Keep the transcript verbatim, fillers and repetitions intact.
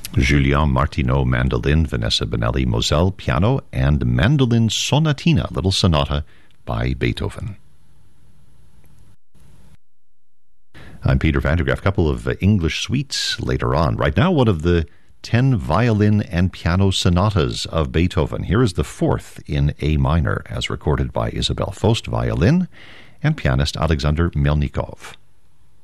Julien Martineau, mandolin, Vanessa Bonelli, Moselle, piano, and Mandolin Sonatina, Little Sonata by Beethoven. I'm Peter Van der Graaf. A couple of uh, English suites later on. Right now, one of the ten violin and piano sonatas of Beethoven. Here is the fourth in A minor, as recorded by Isabel Faust, violin, and pianist Alexander Melnikov.